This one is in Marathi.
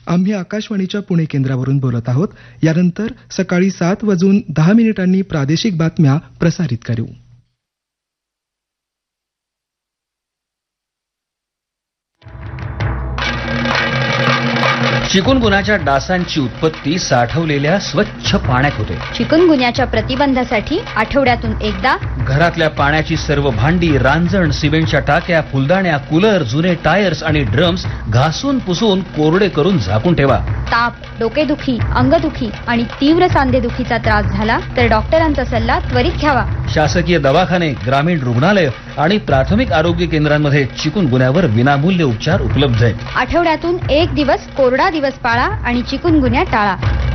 आम्ही आकाशवाणीच्या पुणे केंद्रावरून बोलत आहोत. यानंतर सकाळी 7:10 प्रादेशिक बातम्या प्रसारित करू. चिकुनगुन्याच्या डासांची उत्पत्ती साठवलेल्या स्वच्छ पाण्यात होते. चिकुनगुन्याच्या प्रतिबंधासाठी आठवड्यातून एकदा घरातल्या पाण्याची सर्व भांडी, रांजण, सिमेंटच्या टाक्या, फुलदाण्या, कूलर, जुने टायर्स आणि ड्रम्स घासून पुसून कोरडे करून झाकून ठेवा. ताप, डोकेदुखी, अंगदुखी आणि तीव्र सांधेदुखीचा त्रास झाला तर डॉक्टरांचा सल्ला त्वरित घ्यावा. शासकीय दवाखाने, ग्रामीण रुग्णालय आणि प्राथमिक आरोग्य केंद्रांमध्ये चिकुनगुन्यावर विनामूल्य उपचार उपलब्ध आहेत. आठवड्यातून एक दिवस कोरडा दिवस पाळा आणि चिकुनगुन्या टाळा.